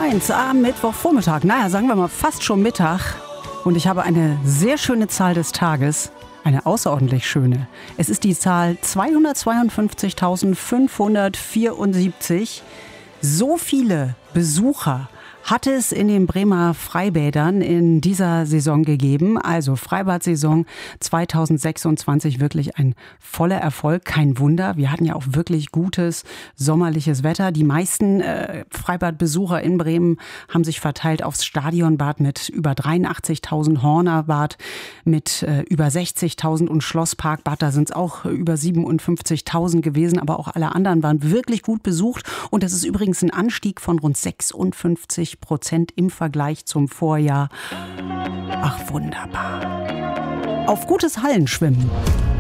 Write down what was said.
1 am Mittwochvormittag. Naja, sagen wir mal fast schon Mittag. Und ich habe eine sehr schöne Zahl des Tages. Eine außerordentlich schöne. Es ist die Zahl 252.574. So viele Besucher hatte es in den Bremer Freibädern in dieser Saison gegeben. Also Freibad-Saison 2026 wirklich ein voller Erfolg. Kein Wunder. Wir hatten ja auch wirklich gutes sommerliches Wetter. Die meisten Freibadbesucher in Bremen haben sich verteilt aufs Stadionbad mit über 83.000, Hornerbad mit über 60.000 und Schlossparkbad, da sind es auch über 57.000 gewesen. Aber auch alle anderen waren wirklich gut besucht. Und das ist übrigens ein Anstieg von rund 56% im Vergleich zum Vorjahr. Ach, wunderbar. Auf gutes Hallenschwimmen